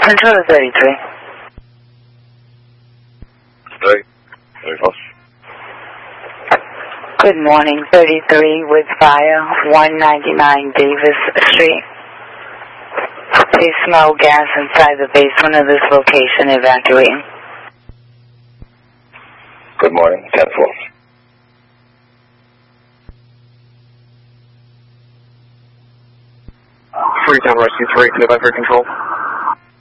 Control to 33. 34. Good morning, 33 with fire, 199 Davis Street. They smell gas inside the basement of this location, evacuating. Good morning, 10-4. Freetown Rescue 3, can you evacuate control?